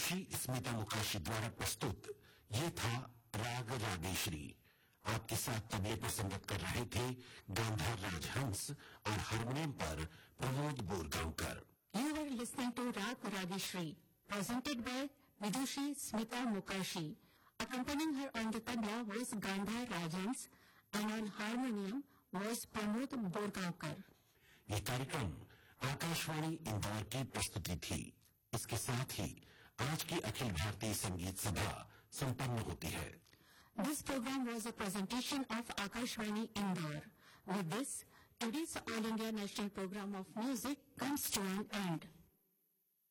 विदुषी स्मिता मुकाशी द्वारा प्रस्तुत ये था राग रागेश्वरी। आपके साथ तबले पर संगत कर रहे थे गांधार राजहंस और हारमोनियम पर Pramod Borgaonkar. You were listening to Rag Rageshri, presented by Vidushi Smita Mukashi. Accompanying her on the tabla was Gandhar Rajhans and on harmonium was Pramod Borgaonkar. ये कार्यक्रम आकाशवाणी इंदौर की प्रस्तुति थी। इसके साथ ही आज की अखिल भारतीय संगीत सभा संपन्न होती है। This program was a presentation of Akashvani Indore. With this, today's All India National Program of Music comes to an end.